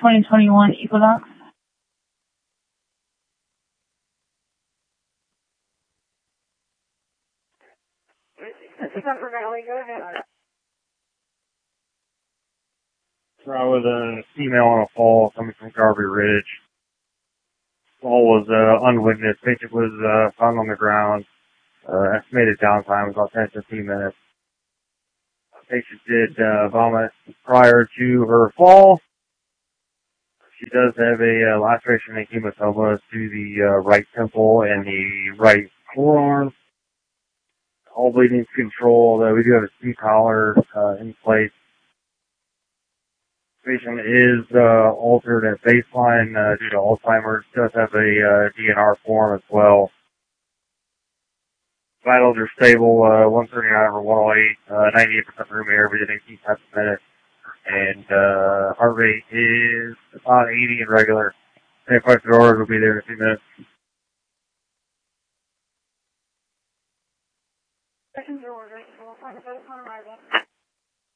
2021 Equinox. Central Valley, go ahead. I was a female on a fall coming from Garvey Ridge. Fall was unwitnessed. Patient was found on the ground. Estimated downtime was about 10 to 15 minutes. Patient did vomit prior to her fall. She does have a laceration and hematoma to the right temple and the right forearm. All bleeding control. We do have a C-collar in place. Patient is altered at baseline due to Alzheimer's. Does have a DNR form as well. Vitals are stable, 139 over 108, 98% room air, breathing 18 times a minute. And heart rate is about 80 and regular. St. Doors will be there in a few minutes. Second door, right? We'll find a on arrival.